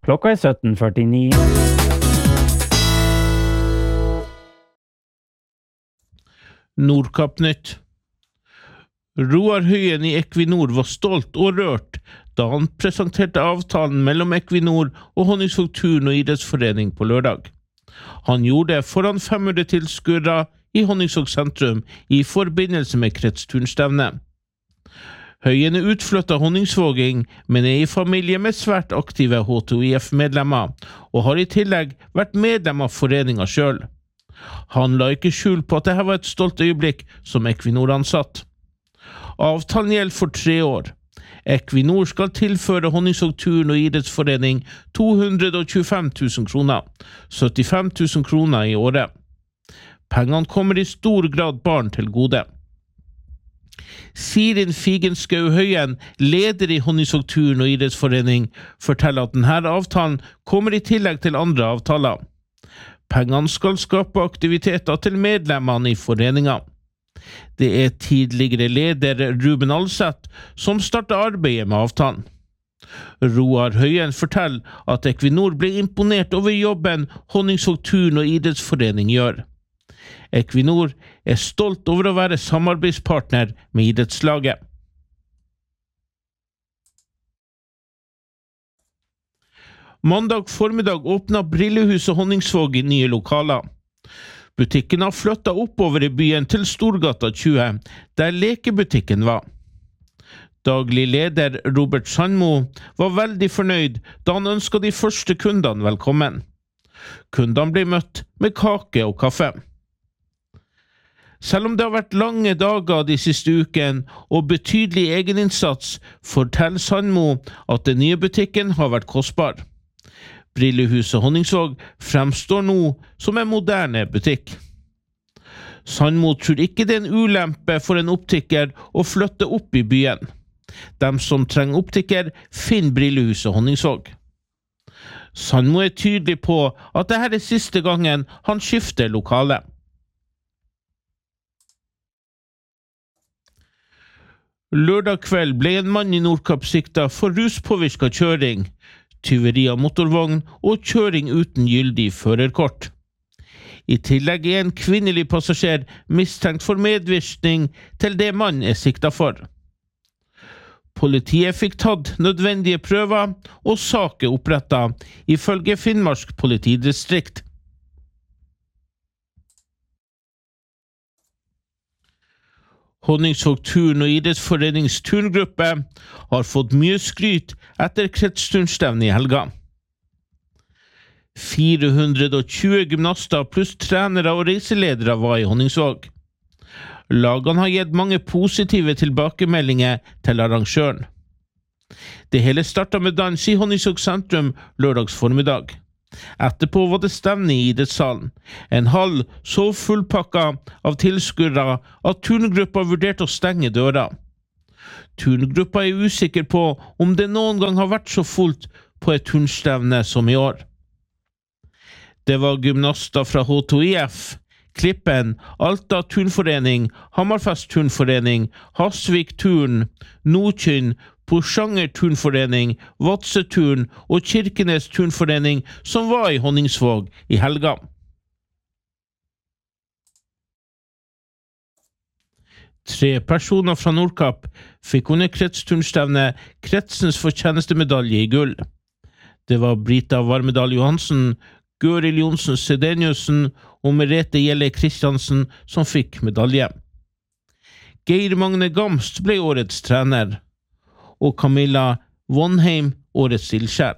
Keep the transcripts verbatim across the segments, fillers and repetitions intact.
Klokka er sytten førtini. Nordkapp-nytt. Roar Høien i Equinor var stolt og rørt da han presenterte avtalen mellom Equinor og Honningsvåg Turn- og idrettsforening på lørdag. Han gjorde det foran fem hundre tilskuere i Honningsvåg sentrum i forbindelse med kretsturnstevnet. Høien er utflyttet honningsvåging, men er i familie med svært aktive H T O I F-medlemmer, og har i tillegg vært medlem av foreningen selv. Han la ikke skjul på at dette var et stolt øyeblikk som Equinor-ansatt. Avtalen gjelder for tre år. Equinor skal tilføre Honningsvåg Turn- og idrettsforening to hundre tjuefem tusen kroner, syttifem tusen kroner i året. Pengene kommer i stor grad barn til gode. Sirin Figenskau Høyen, leder i Honningsvåg Turn- og idrettsforening, forteller at denne avtalen kommer i tillegg til andre avtaler. Pengene skal skape aktiviteter til medlemmene i foreningen. Det er tidligere leder Ruben Alseth som startet arbeidet med avtalen. Roar Høyen forteller at Equinor ble imponert over jobben Honningsvåg Turn- og idrettsforening gjør. Equinor er stolt over å være samarbeidspartner med idrettslaget. Mandag formiddag åpnet Brillehuset Honningsvåg i nye lokaler. Butikken har flyttet oppover i byen til Storgata tjue, der lekebutikken var. Daglig leder Robert Sandmo var veldig fornøyd da han ønsket de første kundene velkommen. Kundene ble møtt med kake og kaffe. Selv om det har vært lange dager de siste ukene og betydelig egeninnsats, forteller Sandmo at den nye butikken har vært kostbar. Brillehuset Honningsvåg fremstår nå som en moderne butikk. Sandmo tror ikke det er en ulempe for en optiker å flytte opp i byen. De som trenger optiker finner Brillehuset Honningsvåg. Sandmo er tydelig på at dette er siste gangen han skifter lokale. Lørdag kveld ble en mann i Nordkapp siktet for ruspåvirket kjøring, tyveri av motorvogn og kjøring uten gyldig førerkort. I tillegg er en kvinnelig passasjer mistenkt for medvirkning til det mannen er siktet for. Politiet fikk tatt nødvendige prøver, og sak er opprettet, ifølge Finnmark politidistrikt. Honningsvåg Turn- og idrettsforenings turngruppe har fått mye skryt etter kretsturnstevnet i helga. fire hundre tjue gymnaster pluss trenere og reiseledere var i Honningsvåg. Lagene har gitt mange positive tilbakemeldinger til arrangøren. Det hele startet med dans i Honningsvåg sentrum lørdags formiddag. Etterpå var det stevne i idrettssalen. En hall så fullpakket av tilskuere at turngruppa vurderte å stenge døra. Turngruppa er usikker på om det noen gang har vært så fullt på et turnstevne som i år. Det var gymnaster fra H T O I F, Klippen, Alta turnforening, Hammerfest turnforening, Hasvik turn, Nordkynn, Porsanger turnforening, Vadsø turn og Kirkenes turnforening som var i Honningsvåg i helga. Tre personer fra Nordkapp fikk under kretsturnstevnet kretsens fortjenestemedalje i gull. Det var Brita Varmedal Johansen, Gøril Jonsen Sedeniussen og Merete Gjelle Kristiansen som fikk medalje. Geir Magne Gamst ble årets trener, og Camilla Vonheim årets ildsjel.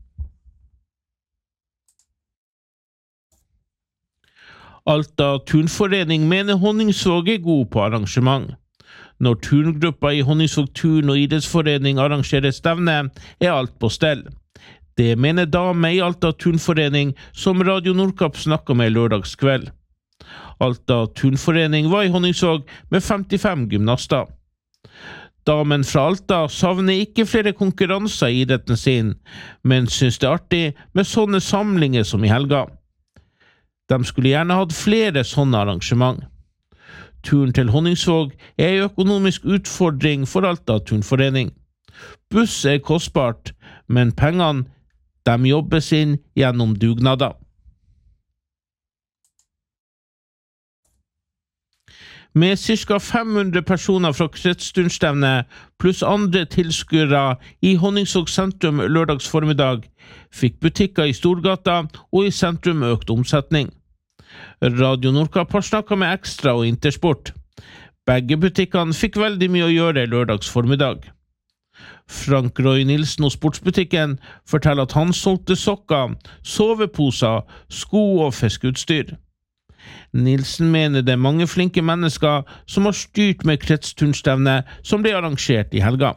Alta turnforening mener Honningsvåg er god på arrangement. Når turngruppa i Honningsvåg Turn- og idrettsforening arrangerer stevne, er alt på stell. Det mener dame i Alta turnforening som Radio Nordkapp snakket med lørdagskveld. Alta turnforening var i Honningsvåg med femtifem gymnaster. Damen fra Alta savner ikke flere konkurranser i idretten sin, men synes det er artig med sånne samlinger som i helga. De skulle gjerne hatt flere sånne arrangement. Turen til Honningsvåg er en økonomisk utfordring for Alta turnforening. Buss er kostbart, men pengene De jobbes inn gjennom dugnader. Med ca. fem hundre personer fra kretsturnstevnet pluss andre tilskuere i Honningsvåg sentrum lørdags formiddag fikk butikker i Storgata og i sentrum økt omsetning. Radio Nordkapp har snakket med Ekstra og Intersport. Begge butikkene fikk veldig mye å gjøre lørdags formiddag. Frank Roy Nilsen og sportsbutikken forteller at han solgte sokker, soveposer, sko og fiskeutstyr. Nilsen mener det er mange flinke mennesker som har styrt med kretsturnstevnet som ble arrangert i helga.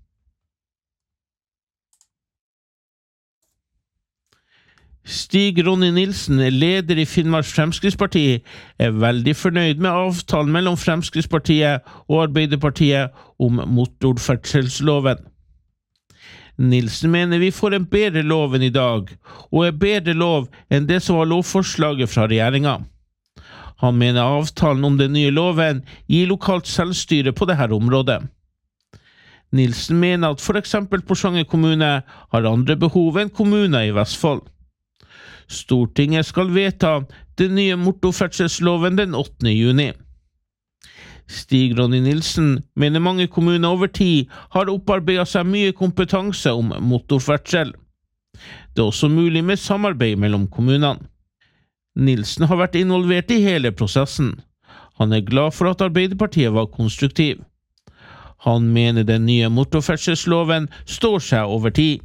Stig Ronny Nilsen, leder i Finnmark Fremskrittsparti, er veldig fornøyd med avtalen mellom Fremskrittspartiet og Arbeiderpartiet om motorferdselsloven. Nilsen mener vi får en bedre lov enn i dag, og en bedre lov enn det som var lovforslaget fra regjeringen. Han mener avtalen om den nye loven gir lokalt selvstyre på dette området. Nilsen mener at for eksempel Porsanger kommune har andre behov enn kommuner i Vestfold. Stortinget skal vedta den nye motorferdselsloven den åttende juni. Stig Ronny Nilsen mener mange kommuner over tid har opparbeidet seg mye kompetanse om motorferdsel. Det er også mulig med samarbeid mellom kommunene. Nilsen har vært involvert i hele prosessen. Han er glad for at Arbeiderpartiet var konstruktiv. Han mener den nye motorferdselsloven står seg over tid.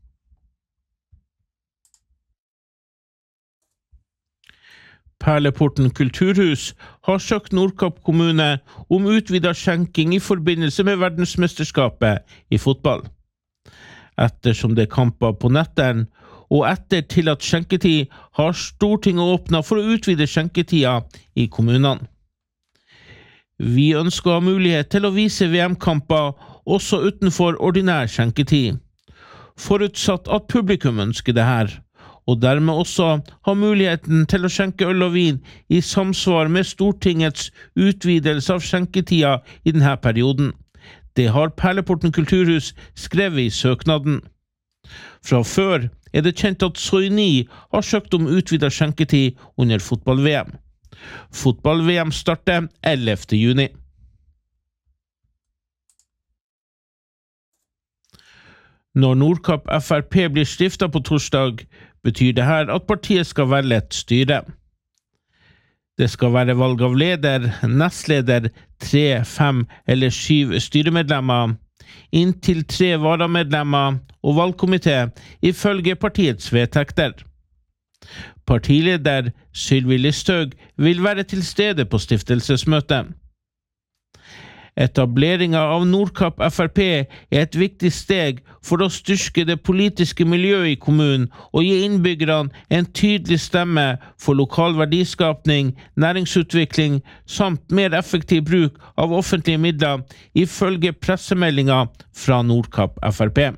Perleporten kulturhus har søkt Nordkapp kommune om utvidet skjenking i forbindelse med verdensmesterskapet i fotball. Ettersom det er kamper på netteren, og etter tillatt skjenketid har Stortinget åpnet for å utvide skjenketida i kommunene. Vi ønsker å ha mulighet til å vise V M-kamper også utenfor ordinær skjenketid, forutsatt at publikum ønsker det her, og dermed også ha muligheten til å skjenke øl og vin i samsvar med Stortingets utvidelse av skjenketida i denne perioden. Det har Perleporten kulturhus skrevet i søknaden. Fra før er det kjent at Soini har søkt om utvidet skjenketid under fotball-V M. Fotball-V M starter ellevte juni. Når Nordkapp F R P blir stiftet på torsdag, betyr det her at partiet skal velge et styre. Det skal være valg av leder, nestleder, tre, fem eller syv styremedlemmer, inntil tre varamedlemmer og valgkomité ifølge partiets vedtekter. Partileder Sylvi Listhaug vil være til stede på stiftelsesmøtet. Etableringen av Nordkapp F R P er et viktig steg for å styrke det politiske miljøet i kommunen og gi innbyggerne en tydelig stemme for lokal verdiskapning, næringsutvikling samt mer effektiv bruk av offentlige midler ifølge pressemeldingen fra Nordkapp F R P.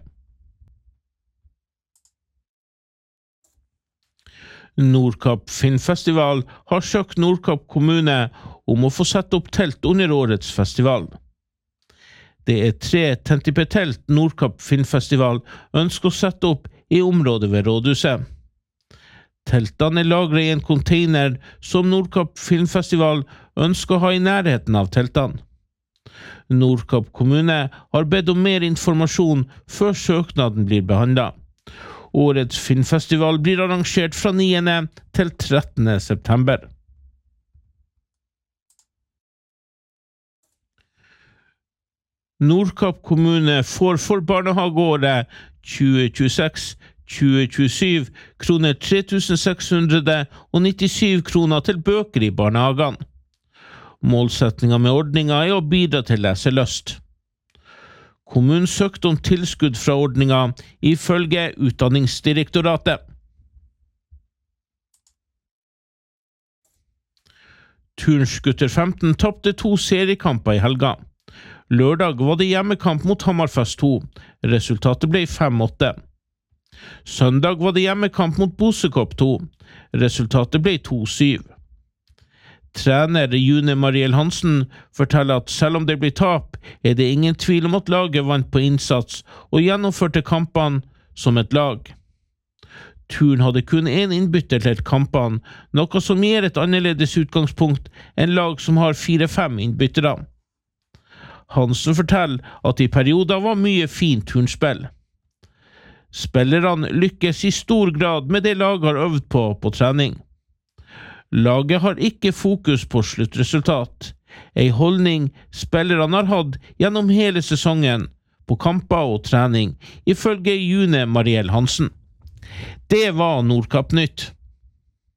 Nordkapp Filmfestival har søkt Nordkapp kommune om å få sette opp telt under årets festival. Det er tre tentipetelt Nordkapp Filmfestival ønsker å sette opp i området ved rådhuset. Teltene er lagret i en container som Nordkapp Filmfestival ønsker å ha i nærheten av teltene. Nordkapp kommune har bedt om mer informasjon før søknaden blir behandlet. Årets filmfestival blir arrangert fra niende til trettende september. Nordkapp kommune får for barnehageåret tjue tjueseks tjue tjuesju kroner tre tusen seks hundre nittisju kroner til bøker i barnehagene. Målsetningen med ordningen er å bidra til leselyst. Kommunen søkte om tilskudd fra ordningen ifølge Utdanningsdirektoratet. Turnsgutter femten tapte to seriekamper i helga. Lørdag var det hjemmekamp mot Hammerfest to. Resultatet ble fem åtte. Søndag var det hjemmekamp mot Bosekopp to. Resultatet ble to syv. Trener June Mariel Hansen forteller at selv om det blir tap, er det ingen tvil om at laget vant på innsats og gjennomførte kampene som et lag. Turen hadde kun én innbytter til kampene, noe som gir et annerledes utgangspunkt enn lag som har fire-fem innbyttere. Hansen forteller at i perioder var mye fint turnspill. Spillerne lykkes i stor grad med det laget har øvd på på trening. Laget har ikke fokus på sluttresultat, en holdning spillerne har hatt gjennom hele sesongen, på kamper og trening, ifølge June Mariell Hansen. Det var Nordkapp Nytt.